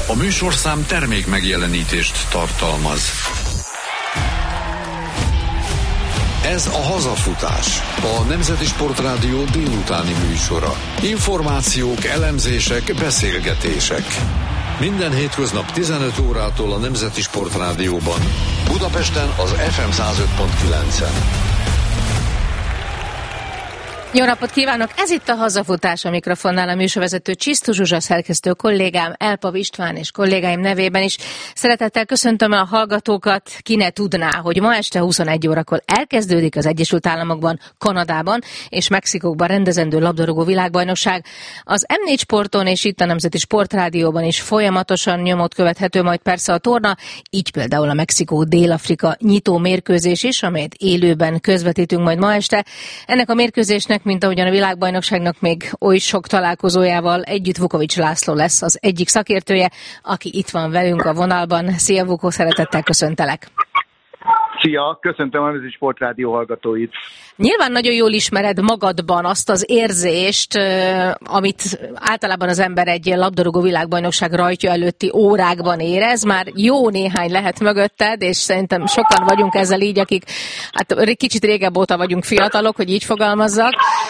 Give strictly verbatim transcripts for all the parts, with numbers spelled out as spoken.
A műsorszám termék megjelenítést tartalmaz. Ez a Hazafutás, a Nemzeti Sportrádió délutáni műsora. Információk, elemzések, beszélgetések. Minden hétköznap tizenöt órától a Nemzeti Sportrádióban. Budapesten az ef em száz öt pont kilencen. Jó napot kívánok! Ez itt a Hazafutás, a mikrofonnál a műsorvezető Csisztu Zsuzsa, szerkesztő kollégám, Elpav István és kollégáim nevében is. Szeretettel köszöntöm a hallgatókat, ki ne tudná, hogy ma este huszonegy órakor elkezdődik az Egyesült Államokban, Kanadában és Mexikóban rendezendő labdarúgó világbajnokság. Az em négy Sporton és itt a Nemzeti Sportrádióban is folyamatosan nyomot követhető majd persze a torna, így például a Mexikó-Dél-Afrika nyitó mérkőzés is, amelyet élőben közvetítünk majd ma este. Ennek a mérkőzésnek, mint ahogyan a világbajnokságnak még oly sok találkozójával együtt Vukovics László lesz az egyik szakértője, aki itt van velünk a vonalban. Szia Vukó, szeretettel köszöntelek! Szia, köszöntöm a Nemzeti Sportrádió hallgatóit! Nyilván nagyon jól ismered magadban azt az érzést, amit általában az ember egy labdarúgó világbajnokság rajtja előtti órákban érez. Már jó néhány lehet mögötted, és szerintem sokan vagyunk ezzel így, akik hát kicsit régebb óta vagyunk fiatalok, hogy így fogalmazzak.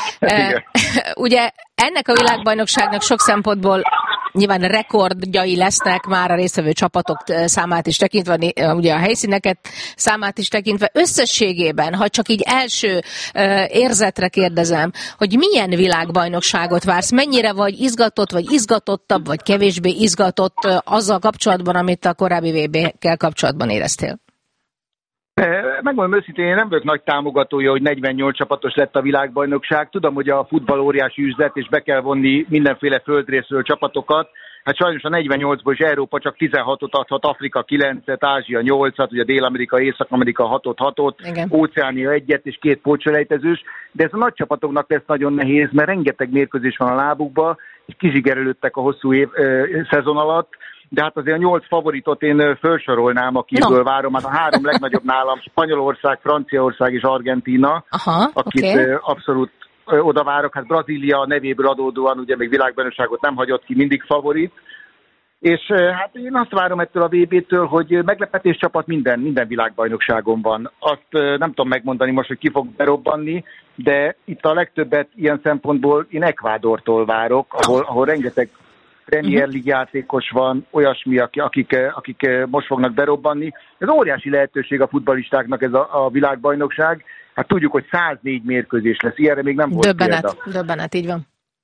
Ugye ennek a világbajnokságnak sok szempontból nyilván rekordjai lesznek már a résztvevő csapatok számát is tekintve, ugye a helyszíneket számát is tekintve. Összességében, ha csak így első érzetre kérdezem, hogy milyen világbajnokságot vársz, mennyire vagy izgatott, vagy izgatottabb, vagy kevésbé izgatott azzal kapcsolatban, amit a korábbi vé bé-kkel kapcsolatban éreztél? Megmondom őszintén, én nem vagyok nagy támogatója, hogy negyvennyolc csapatos lett a világbajnokság. Tudom, hogy a futball óriási üzlet, és be kell vonni mindenféle földrészről csapatokat. Hát sajnos a negyvennyolcból is Európa csak tizenhatot adhat, Afrika kilencet, Ázsia nyolcat, ugye Dél-Amerika, Észak-Amerika hatot hatot, Óceánia egyet és két pótselejtezős. De ez a nagy csapatoknak lesz nagyon nehéz, mert rengeteg mérkőzés van a lábukba, és kizsigerülődtek a hosszú év, ö, szezon alatt. De hát azért a nyolc favoritot én felsorolnám, akiből no. várom. Hát a három legnagyobb nálam Spanyolország, Franciaország és Argentína, Aha, akit okay. abszolút oda várok. Hát Brazília nevéből adódóan ugye még világbajnokságot nem hagyott ki, mindig favorit. És hát én azt várom ettől a vé bé-től, hogy meglepetés csapat minden, minden világbajnokságon van. Azt nem tudom megmondani most, hogy ki fog berobbanni, de itt a legtöbbet ilyen szempontból én Ekvádortól várok, ahol, ahol rengeteg Premier League játékos van, olyasmi, akik, akik most fognak berobbanni. Ez óriási lehetőség a futballistáknak ez a, a világbajnokság. Hát tudjuk, hogy száznégy mérkőzés lesz. Ilyenre még nem volt Döbbenet, példa. Döbbenet, így van.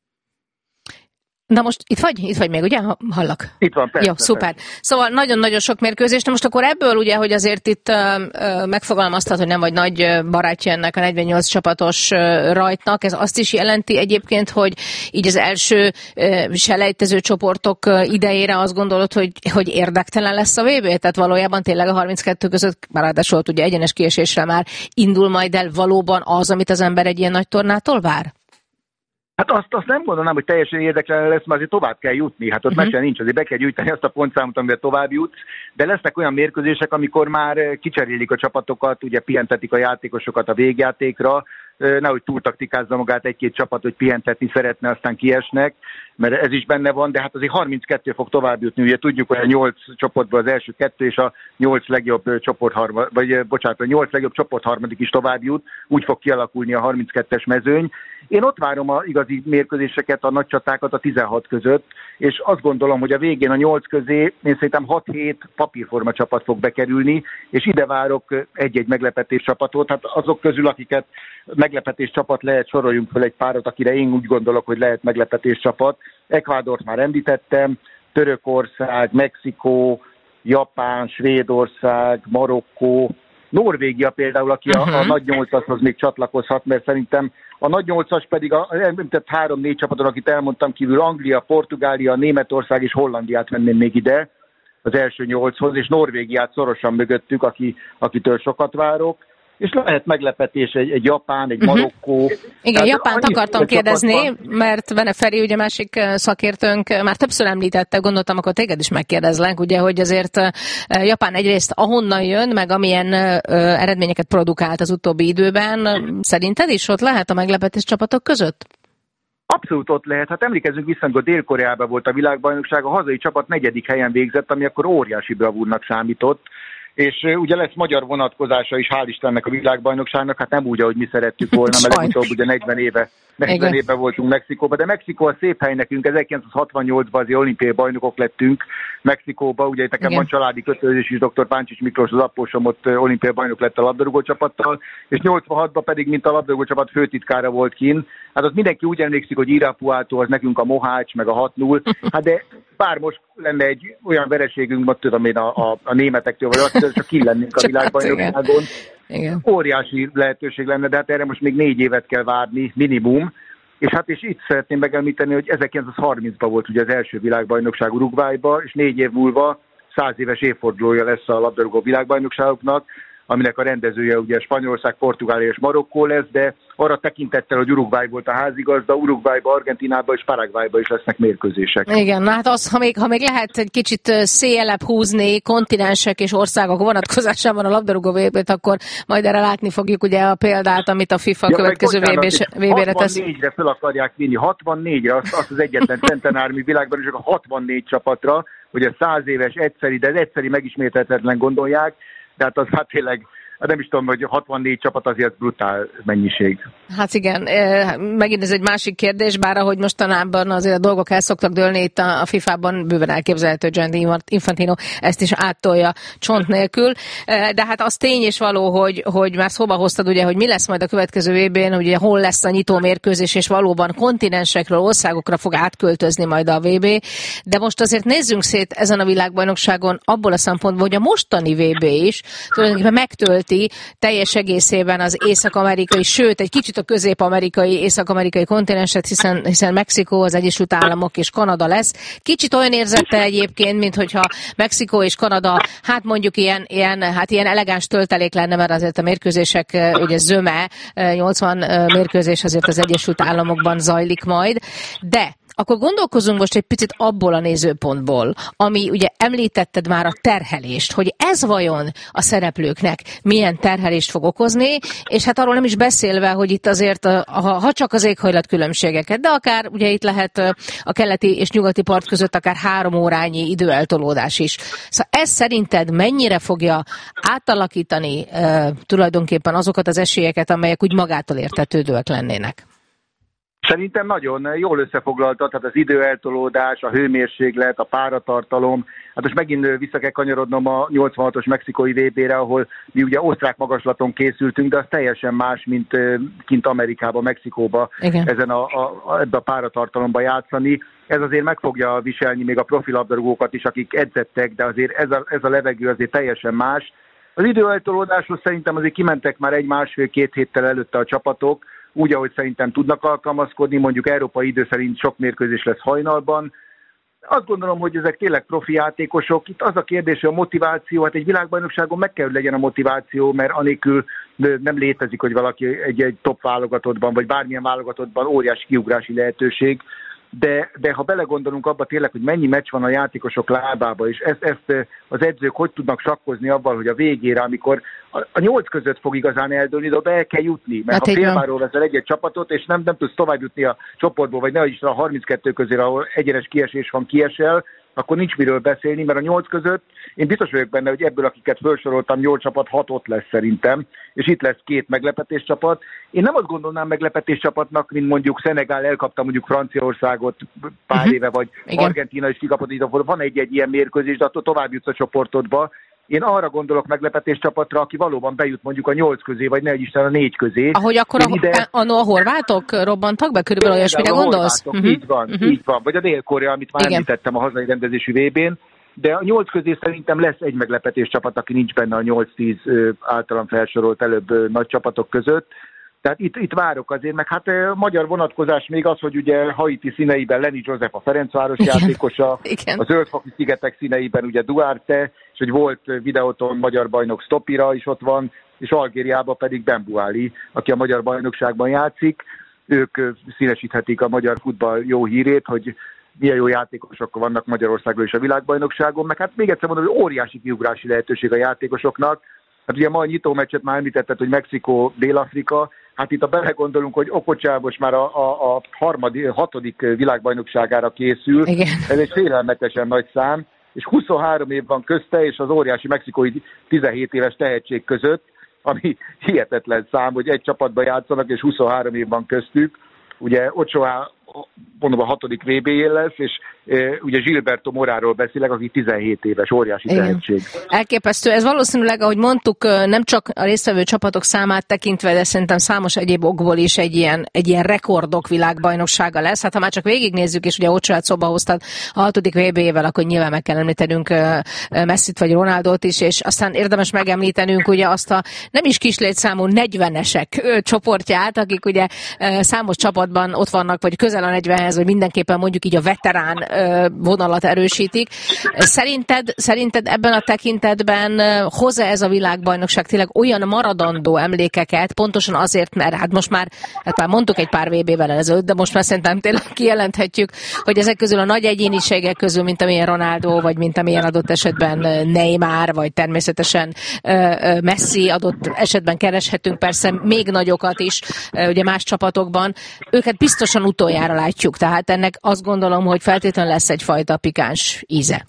Na most itt vagy? Itt vagy még, ugye? Hallak. Itt van, persze. Jó, szuper. Szóval nagyon-nagyon sok mérkőzés. Na most akkor ebből ugye, hogy azért itt uh, megfogalmaztad, hogy nem vagy nagy barátja ennek a negyvennyolc csapatos uh, rajtnak. Ez azt is jelenti egyébként, hogy így az első uh, selejtező csoportok uh, idejére azt gondolod, hogy, hogy érdektelen lesz a vé bé? Tehát valójában tényleg a harminckettő között, már ráadásul ugye egyenes kiesésre már indul majd el valóban az, amit az ember egy ilyen nagy tornától vár? Hát azt, azt nem gondolnám, hogy teljesen érdektelen lesz, mert azért tovább kell jutni. Hát ott uh-huh. mese nincs, azért be kell gyűjteni azt a pontszámot, amivel tovább jutsz, de lesznek olyan mérkőzések, amikor már kicserélik a csapatokat, ugye pihentetik a játékosokat a végjátékra, nehogy túltaktikázza magát egy-két csapat, hogy pihentetni szeretne, aztán kiesnek, mert ez is benne van, de hát azért harminckettő fog tovább jutni. Ugye tudjuk, hogy a nyolc csoportból az első kettő és a nyolc legjobb csoportharmadik, vagy bocsánat, a nyolc legjobb csoportharmadik is tovább jut, úgy fog kialakulni a harminckettes mezőny. Én ott várom a igazi mérkőzéseket, a nagy csatákat a tizenhat között, és azt gondolom, hogy a végén a nyolc közé én szerintem hat-hét papírforma csapat fog bekerülni, és ide várok egy-egy meglepetés csapatot. Hát azok közül, akiket meglepetés csapat lehet, soroljunk fel egy párat, akire én úgy gondolok, hogy lehet meglepetés csapat. Ekvádort már említettem, Törökország, Mexikó, Japán, Svédország, Marokkó, Norvégia például, aki uh-huh. a, a nagy nyolcashoz még csatlakozhat, mert szerintem a nagy nyolcas pedig a említett három-négy csapaton, akit elmondtam kívül, Anglia, Portugália, Németország és Hollandiát venném még ide az első nyolchoz, és Norvégiát szorosan mögöttük, aki, akitől sokat várok. És lehet meglepetés egy, egy Japán, egy Marokkó. Uh-huh. Igen, tehát Japánt akartam kérdezni, mert Vene Feri, ugye másik szakértőnk, már többször említette, gondoltam, akkor téged is megkérdezlek, ugye, hogy azért Japán egyrészt ahonnan jön, meg amilyen eredményeket produkált az utóbbi időben, szerinted is ott lehet a meglepetés csapatok között? Abszolút ott lehet. Hát emlékezzünk vissza, amikor Dél-Koreában volt a világbajnokság, a hazai csapat negyedik helyen végzett, ami akkor óriási bravúrnak számított. És uh, ugye lesz magyar vonatkozása is, hál' Istennek a világbajnokságnak, hát nem úgy, ahogy mi szerettük volna, mert legutóbb ugye negyven éve, negyven éve voltunk Mexikóban, de Mexikó a szép hely nekünk, ezerkilencszázhatvannyolcban azért olimpiai bajnokok lettünk Mexikóba, ugye itt nekem van családi kötődés is, dr. Páncsics Miklós, az apósom ott olimpiai bajnok lett a labdarúgó csapattal, és nyolcvanhatban pedig, mint a labdarúgó csapat főtitkára volt kint, hát ott mindenki úgy emlékszik, hogy Irapuato az nekünk a Mohács, meg a hat null, hát de bár most lenne egy olyan vereségünk, most tudom én a, a, a németektől, vagy azt, csak ki lennénk a világbajnokságon. Igen. Óriási lehetőség lenne, de hát erre most még négy évet kell várni, minimum. És hát és itt szeretném megemlíteni, hogy ezerkilencszázharmincban volt ugye az első világbajnokság Uruguayban, és négy év múlva száz éves évfordulója lesz a labdarúgó világbajnokságoknak, aminek a rendezője ugye Spanyolország, Portugália és Marokkó lesz, de arra tekintettel, hogy Uruguay volt a házigazda, Uruguayba, Argentínába és Paraguayba is lesznek mérkőzések. Igen, na hát az, ha még, ha még lehet egy kicsit szélebb húzni kontinensek és országok vonatkozásában a labdarúgó vé bét, akkor majd erre látni fogjuk ugye a példát, amit a FIFA ja, következő vé bére tesz. hatvannégyre fel akarják vinni, hatvannégyre, azt, azt az egyetlen centenármi világban, és a hatvannégy csapatra, hogy a száz éves egyszeri, de ez egyszeri megismételhetetlen gondolják, tehát az hát tényleg, nem is tudom, hogy hatvannégy csapat azért brutál mennyiség. Hát igen, megint ez egy másik kérdés, bár ahogy mostanában azért a dolgok el szoktak dőlni itt a fifában, bőven elképzelhető Gianni Infantino ezt is áttolja csont nélkül, de hát az tény és való, hogy, hogy már szóba hoztad ugye, hogy mi lesz majd a következő vé bén, ugye hol lesz a nyitó mérkőzés, és valóban kontinensekről, országokra fog átköltözni majd a vé bé, de most azért nézzünk szét ezen a világbajnokságon abból a szempontból, hogy a mostani vé bé is tulajdonképpen megtölt teljes egészében az észak-amerikai, sőt, egy kicsit a közép-amerikai, észak-amerikai kontinenset, hiszen, hiszen Mexikó, az Egyesült Államok és Kanada lesz. Kicsit olyan érzette egyébként, mint hogyha Mexikó és Kanada, hát mondjuk ilyen, ilyen, hát ilyen elegáns töltelék lenne, mert azért a mérkőzések, ugye zöme, nyolcvan mérkőzés azért az Egyesült Államokban zajlik majd, de akkor gondolkozunk most egy picit abból a nézőpontból, ami ugye említetted már a terhelést, hogy ez vajon a szereplőknek milyen terhelést fog okozni, és hát arról nem is beszélve, hogy itt azért, ha csak az éghajlat különbségeket, de akár ugye itt lehet a keleti és nyugati part között akár három órányi időeltolódás is. Szóval ez szerinted mennyire fogja átalakítani e, tulajdonképpen azokat az esélyeket, amelyek úgy magától értetődőek lennének? Szerintem nagyon jól összefoglaltad, tehát az időeltolódás, a hőmérséklet, a páratartalom. Hát most megint vissza kell kanyarodnom a nyolcvanhatos mexikói vé bére, ahol mi ugye osztrák magaslaton készültünk, de az teljesen más, mint kint Amerikában, Mexikóban ezen a, a, ebbe a páratartalomba játszani. Ez azért meg fogja viselni még a profilabdarúgókat is, akik edzettek, de azért ez a, ez a levegő azért teljesen más. Az időeltolódáshoz szerintem azért kimentek már egy másfél-két héttel előtte a csapatok, úgy, ahogy szerintem tudnak alkalmazkodni, mondjuk európai idő szerint sok mérkőzés lesz hajnalban. Azt gondolom, hogy ezek tényleg profi játékosok. Itt az a kérdés, hogy a motiváció, hát egy világbajnokságon meg kell, hogy legyen a motiváció, mert anélkül nem létezik, hogy valaki egy, egy top válogatottban, vagy bármilyen válogatottban óriási kiugrási lehetőség. De, de ha belegondolunk abba tényleg, hogy mennyi meccs van a játékosok lábába, és ezt, ezt az edzők hogy tudnak sakkozni avval, hogy a végére, amikor a, a nyolc között fog igazán eldőlni, de oda el kell jutni. Mert hát ha félváról veszel egy-egy csapatot, és nem, nem tudsz tovább jutni a csoportból, vagy nehogy is a harminckettő közé, ahol egyenes kiesés van, kiesel, akkor nincs miről beszélni, mert a nyolc között én biztos vagyok benne, hogy ebből, akiket felsoroltam, nyolc csapat, hat ott lesz szerintem, és itt lesz két meglepetés csapat. Én nem azt gondolnám meglepetés csapatnak, mint mondjuk Szenegál elkapta mondjuk Franciaországot pár uh-huh. éve, vagy igen. Argentína is kikapott, így van egy-egy ilyen mérkőzés, de attól tovább jutsz a csoportodba. Én arra gondolok meglepetés csapatra, aki valóban bejut mondjuk a nyolc közé, vagy ne Isten a négy közé. Ahogy akkor a, ide... a, a horvátok robbantak be, körülbelül olyasmire gondolsz? Uh-huh. Így van, uh-huh. így van. Vagy a Dél-Korea, amit már igen. említettem a hazai rendezésű vé bén. De a nyolc közé szerintem lesz egy meglepetés csapat, aki nincs benne a nyolc-tíz általam felsorolt előbb nagy csapatok között. Tehát itt, itt várok azért, meg hát a magyar vonatkozás még az, hogy ugye Haiti színeiben Lenny Joseph a Ferencváros igen. játékosa, igen. a Zöld-Foki szigetek színeiben ugye Duarte, és hogy volt videóton magyar bajnok Stopira is ott van, és Algériában pedig Bembouali, aki a magyar bajnokságban játszik. Ők színesíthetik a magyar futball jó hírét, hogy milyen jó játékosok vannak Magyarországról és a világbajnokságon, meg hát még egyszer mondom, hogy óriási kiugrási lehetőség a játékosoknak. Hát ugye ma a nyitó meccset már említetted, hogy Mexikó, Dél-Afrika, Hát itt a belegondolunk, hogy Okocha most már a, a, a harmadik, hatodik világbajnokságára készül. Igen. Ez egy félelmetesen nagy szám, és huszonhárom év van közte, és az óriási mexikói tizenhét éves tehetség között, ami hihetetlen szám, hogy egy csapatban játszanak, és huszonhárom év van köztük. Ugye Ochoa, mondom, a hatodik vé bé-jén lesz, és e, ugye Gilberto Moráról beszélek, aki tizenhét éves, óriási tehetség. Igen. Elképesztő. Ez valószínűleg, ahogy mondtuk, nem csak a résztvevő csapatok számát tekintve, de szerintem számos egyéb okból is egy ilyen, egy ilyen rekordok világbajnoksága lesz. Hát ha már csak végignézzük, és ugye Ochoát szóba hoztad a hatodik vé bé-jével, akkor nyilván meg kell említenünk Messit vagy Ronaldot is, és aztán érdemes megemlítenünk ugye azt a nem is kis létszámú negyvenesek csoportját, akik ugye számos csapatban ott vannak, vagy közel a negyvenhez, vagy mindenképpen mondjuk így a veterán vonalat erősítik. Szerinted, szerinted ebben a tekintetben hoz-e ez a világbajnokság tényleg olyan maradandó emlékeket, pontosan azért, mert hát most már, hát már mondtuk egy pár vé bé-vel ezelőtt, de most már szerintem tényleg kijelenthetjük, hogy ezek közül a nagy egyéniségek közül, mint amilyen Ronaldo, vagy mint amilyen adott esetben Neymar, vagy természetesen Messi, adott esetben kereshetünk persze még nagyokat is, ugye más csapatokban, őket biztosan utoljára látjuk, tehát ennek azt gondolom, hogy feltétlenül lesz egyfajta pikáns íze.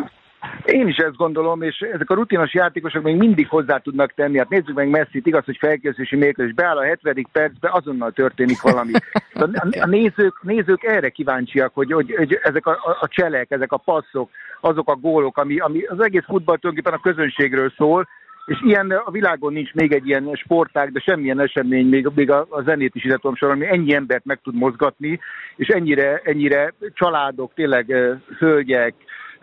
Én is ezt gondolom, és ezek a rutinos játékosok még mindig hozzá tudnak tenni. Hát nézzük meg Messit, igaz, hogy felkészülési mérkőzés, beáll a hetvedik percben, azonnal történik valami. A, a nézők, nézők erre kíváncsiak, hogy, hogy, hogy ezek a, a cselek, ezek a passzok, azok a gólok, ami, ami az egész futball tulajdonképpen a közönségről szól, és ilyen a világon nincs még egy ilyen sportág, de semmilyen esemény, még, még a, a zenét is ide tudom sorolni, ennyi embert meg tud mozgatni, és ennyire, ennyire családok, tényleg hölgyek,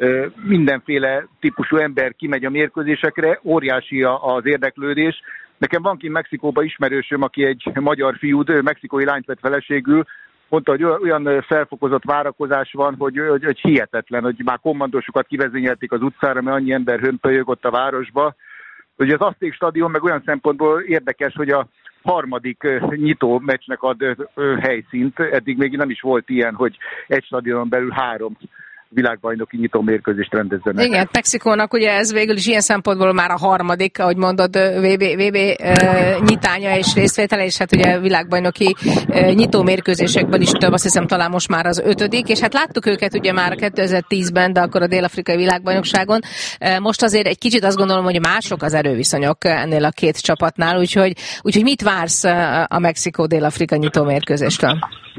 mindenféle típusú ember kimegy a mérkőzésekre, óriási az érdeklődés. Nekem van kint Mexikóban ismerősöm, aki egy magyar fiú, mexikói lányt vett feleségül, mondta, hogy olyan felfokozott várakozás van, hogy, hogy, hogy hihetetlen, hogy már kommandósokat kivezényelték az utcára, mert annyi ember hömpölyög ott a városba. Hogy az Azték stadion meg olyan szempontból érdekes, hogy a harmadik nyitó meccsnek ad helyszínt. Eddig még nem is volt ilyen, hogy egy stadionon belül három világbajnoki nyitó mérkőzést rendezzenek. Igen, Mexikónak ugye ez végül is ilyen szempontból már a harmadik, ahogy mondod, vé bé, vé bé uh, nyitánya és részvétele, és hát ugye világbajnoki uh, nyitó mérkőzésekből is több, azt hiszem talán most már az ötödik, és hát láttuk őket ugye már kétezer-tízben, de akkor a dél-afrikai világbajnokságon. Uh, most azért egy kicsit azt gondolom, hogy mások az erőviszonyok ennél a két csapatnál, úgyhogy, úgyhogy mit vársz a Mexikó-Dél-Afrika nyitó mérkőzéstől?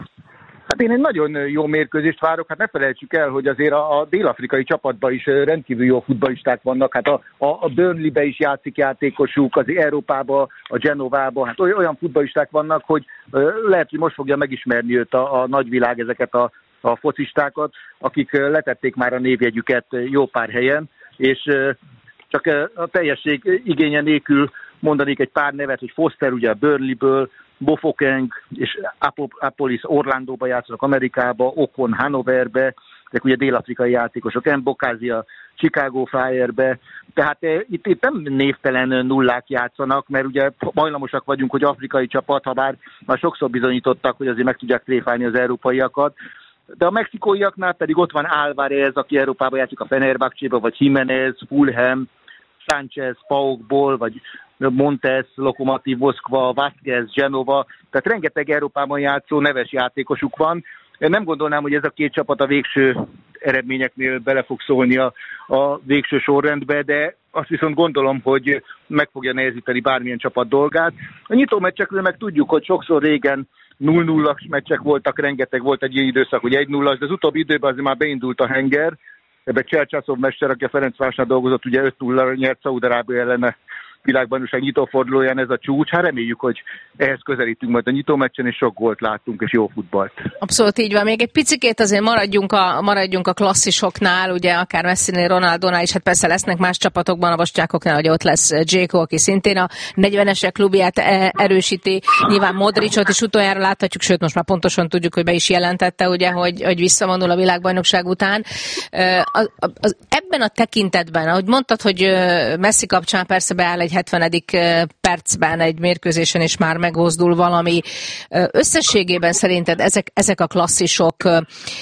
Hát én egy nagyon jó mérkőzést várok, hát ne felejtsük el, hogy azért a, a dél-afrikai csapatban is rendkívül jó futballisták vannak, hát a, a, a Burnley-be is játszik játékosuk, az Európában, a Genovába, hát olyan futballisták vannak, hogy lehet, hogy most fogja megismerni őt a, a nagyvilág, ezeket a, a focistákat, akik letették már a névjegyüket jó pár helyen, és csak a teljesség igénye nélkül mondanék egy pár nevet, hogy Foster ugye a Burnleyből, Bofokeng és Apolis Orlandóba játszanak Amerikába, Okon Hannoverbe, ezek ugye dél-afrikai játékosok, Mbokazi a Chicago Fire-be, tehát e, itt, itt nem névtelen nullák játszanak, mert ugye hajlamosak vagyunk, hogy afrikai csapat, ha bár már sokszor bizonyítottak, hogy azért meg tudják tréfálni az európaiakat, de a mexikóiaknál pedig ott van Álvarez, aki Európában játszik a Fenerbahcséba, vagy Jiménez, Fulham, Sánchez, Paokból, vagy Montes, Lokomotív Moszkva, Vázquez, Genova, tehát rengeteg Európában játszó neves játékosuk van. Nem gondolnám, hogy ez a két csapat a végső eredményeknél bele fog szólni a, a végső sorrendbe, de azt viszont gondolom, hogy meg fogja nehezíteni bármilyen csapat dolgát. A nyitó meccsekről meg tudjuk, hogy sokszor régen nulla nulla meccsek voltak, rengeteg volt egy ilyen időszak, hogy egy nulla, de az utóbbi időben azért már beindult a henger. Ebben Csercsászov mester, aki a Ferencvárosnál dolgozott, ugye öt nulla nyert Szaúd-Arábia ellene világbajnokság nyitófordulóján ez a csúcs. Hát reméljük, hogy ehhez közelítünk majd a nyitómeccsen, és sok gólt láttunk, és jó futballt. Abszolút így van. Még egy picikét azért maradjunk a, maradjunk a klasszisoknál, ugye akár Messinél, Ronaldónál is, hát persze lesznek más csapatokban, a vascsákoknál, hogy ott lesz Dzséko, aki szintén a negyvenesek klubját erősíti. Nyilván Modricot is utoljára láthatjuk, sőt most már pontosan tudjuk, hogy be is jelentette, ugye, hogy, hogy visszavonul a világbajnokság után. Az, az, ebben a tekintetben, ahogy mondtad, hogy Messi kapcsán persze beáll egy hetvenedik percben egy mérkőzésen, és már meghozdul valami. Összességében szerinted ezek, ezek a klasszisok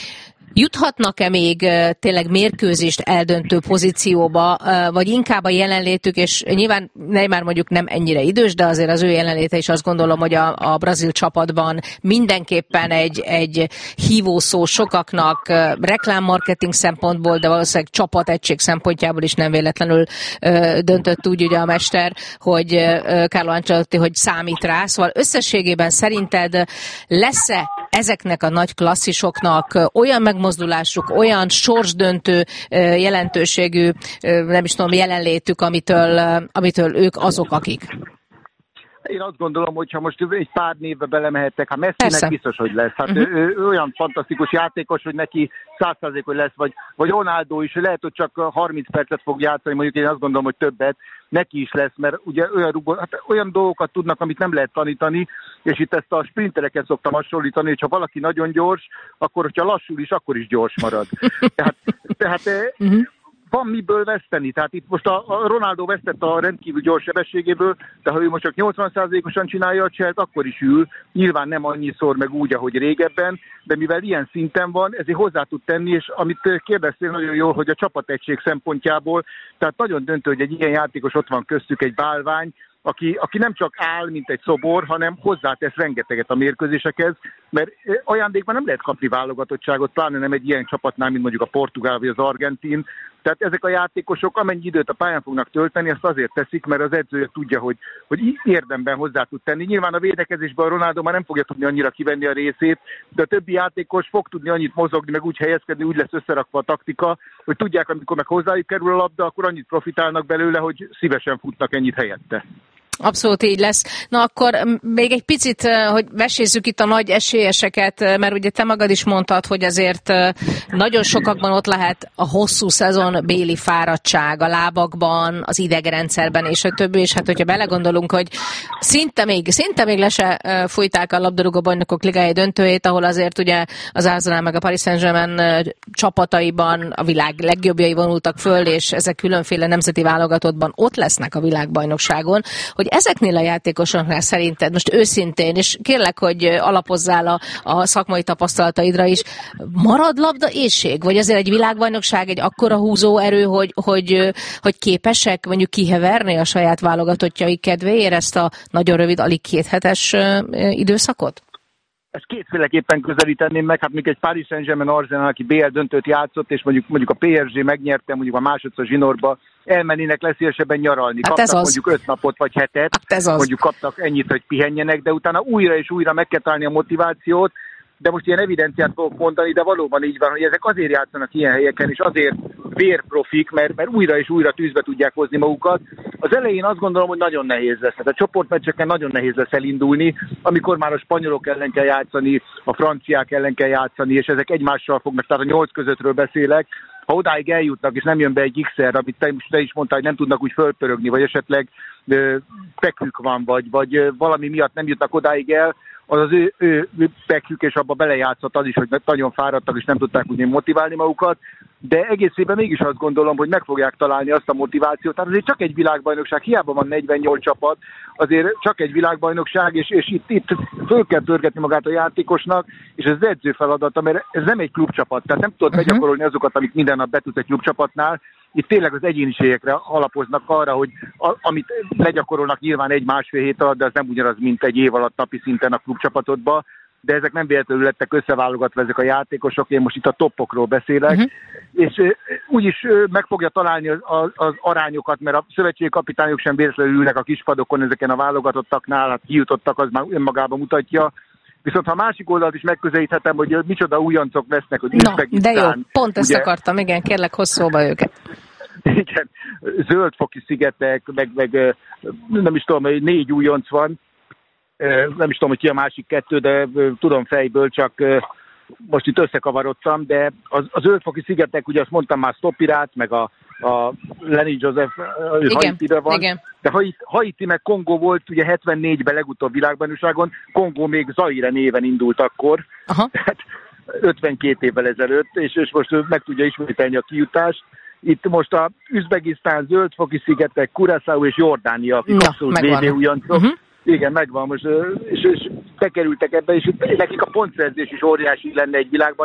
Juthatnak-e még tényleg mérkőzést eldöntő pozícióba, vagy inkább a jelenlétük, és nyilván Neymar mondjuk nem ennyire idős, de azért az ő jelenléte is azt gondolom, hogy a, a brazil csapatban mindenképpen egy, egy hívószó sokaknak reklámmarketing szempontból, de valószínűleg csapategység szempontjából is nem véletlenül döntött úgy ugye a mester, hogy Carlo Ancelotti, hogy számít rá. Szóval összességében szerinted lesz-e ezeknek a nagy klasszisoknak olyan megmozdulásuk, olyan sorsdöntő jelentőségű, nem is tudom, jelenlétük, amitől, amitől ők azok, akik? Én azt gondolom, hogy ha most egy pár névbe belemehettek, hát Messinek biztos, hogy lesz. Hát uh-huh. ő, ő olyan fantasztikus játékos, hogy neki száz százalék, hogy lesz, vagy, vagy Ronaldo is, lehet, hogy csak harminc percet fog játszani, mondjuk én azt gondolom, hogy többet, neki is lesz, mert ugye olyan, rugó, hát olyan dolgokat tudnak, amit nem lehet tanítani, és itt ezt a sprintereket szoktam hasonlítani, hogy ha valaki nagyon gyors, akkor hogyha lassul is, akkor is gyors marad. Tehát, tehát uh-huh. van miből veszteni. Tehát itt most a, a Ronaldo vesztett a rendkívül gyors sebességéből, de ha ő most csak nyolcvan százalékosan csinálja a cselt, akkor is ül. Nyilván nem annyiszor meg úgy, ahogy régebben, de mivel ilyen szinten van, ezért hozzá tud tenni, és amit kérdeztél nagyon jól, hogy a csapategység szempontjából, tehát nagyon döntő, hogy egy ilyen játékos ott van köztük, egy bálvány, Aki, aki nem csak áll, mint egy szobor, hanem hozzátesz rengeteget a mérkőzésekhez, mert ajándékban nem lehet kapni válogatottságot, pláne nem egy ilyen csapatnál, mint mondjuk a portugál vagy az argentin. Tehát ezek a játékosok amennyi időt a pályán fognak tölteni, azt azért teszik, mert az edzője tudja, hogy, hogy érdemben hozzá tud tenni. Nyilván a védekezésben a Ronaldo már nem fogja tudni annyira kivenni a részét, de a többi játékos fog tudni annyit mozogni, meg úgy helyezkedni, úgy lesz összerakva a taktika, hogy tudják, amikor meg hozzájuk kerül a labda, akkor annyit profitálnak belőle, hogy szívesen futnak ennyit helyette. Abszolút így lesz. Na akkor még egy picit, hogy vesézzük itt a nagy esélyeseket, mert ugye te magad is mondtad, hogy azért nagyon sokakban ott lehet a hosszú szezon béli fáradtság a lábakban, az idegrendszerben és a többi, és hát hogyha belegondolunk, hogy szinte még, szinte még le se fújták a labdarúgó bajnokok ligája döntőjét, ahol azért ugye az Arsenal meg a Paris Saint-Germain csapataiban a világ legjobbjai vonultak föl, és ezek különféle nemzeti válogatottban ott lesznek a világbajnokságon, hogy ezeknél a játékosoknál szerinted, most őszintén, és kérlek, hogy alapozzál a, a szakmai tapasztalataidra is, marad labda éhség? Vagy azért egy világbajnokság egy akkora húzó erő, hogy, hogy, hogy képesek mondjuk kiheverni a saját válogatottjaik kedvéért ezt a nagyon rövid, alig kéthetes időszakot? Ezt kétféleképpen közelíteném meg, hát még egy Paris Saint-Germain Arsenal, aki bé el döntőt játszott, és mondjuk, mondjuk a pé es gé megnyerte, mondjuk a másodszor zsinórba, elmennének leszívesebben nyaralni. Hát kaptak mondjuk öt napot vagy hetet, hát mondjuk kaptak ennyit, hogy pihenjenek, de utána újra és újra meg kell találni a motivációt, de most ilyen evidenciát fogok mondani, de valóban így van, hogy ezek azért játszanak ilyen helyeken, és azért vérprofik, mert, mert újra és újra tűzbe tudják hozni magukat. Az elején azt gondolom, hogy nagyon nehéz lesz. Tehát a csoportmeccseken nagyon nehéz lesz elindulni, amikor már a spanyolok ellen kell játszani, a franciák ellen kell játszani, és ezek egymással fognak, tehát a nyolc közöttről beszélek. Ha odáig eljutnak, és nem jön be egy iksz-szer, amit te, te is mondtál, hogy nem tudnak úgy fölpörögni, vagy esetleg ö, pekük van, vagy, vagy ö, valami miatt nem jutnak odáig el, az az ő, ő, ő pekjük, és abba belejátszott az is, hogy nagyon fáradtak, és nem tudták úgy motiválni magukat, de egészében mégis azt gondolom, hogy meg fogják találni azt a motivációt. Tehát azért csak egy világbajnokság, hiába van negyvennyolc csapat, azért csak egy világbajnokság, és, és itt, itt föl kell törgetni magát a játékosnak, és ez az edző feladata, mert ez nem egy klubcsapat, tehát nem tudod uh-huh. begyakorolni azokat, amit minden nap betudsz egy klubcsapatnál. Itt tényleg az egyéniségekre alapoznak arra, hogy a, amit legyakorolnak nyilván egy-másfél hét alatt, de az nem ugyanaz, mint egy év alatt napi szinten a klubcsapatodba, de ezek nem véletlenül lettek összeválogatva ezek a játékosok, én most itt a toppokról beszélek, uh-huh. és uh, úgyis uh, meg fogja találni az, az, az arányokat, mert a szövetségi kapitányok sem véletlenül ülnek a kispadokon ezeken a válogatottaknál, hát kijutottak, az már önmagában mutatja. Viszont ha a másik oldalt is megközelíthetem, hogy micsoda újoncok lesznek, hogy no, de jó, pont ezt ugye, akartam, igen, kérlek, hozz szóba őket. Igen, Zöld-foki szigetek, meg, meg nem is tudom, hogy négy újonc van, nem is tudom, hogy ki a másik kettő, de tudom fejből, csak most itt összekavarodtam, de az, az Zöld-foki szigetek, ugye azt mondtam már Stopirát, meg a, a Lenny Joseph Haitiben van, igen. De Haiti meg Kongó volt ugye hetvennégyben legutóbb világbajnokságon, Kongó még Zaire néven indult akkor, tehát ötvenkét évvel ezelőtt, és, és most meg tudja ismételni a kijutást. Itt most a Üzbegisztán, Zöld-foki szigetek, Curaçao és Jordánia, akik ja, abszolút védőújoncok. Uh-huh. Igen, megvan most, és, és bekerültek ebbe, és nekik a pontszerzés is óriási lenne egy világban.